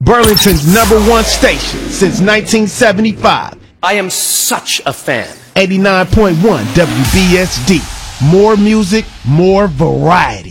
Burlington's #1 station since 1975. I am such a fan. 89.1 WBSD. More music, more variety.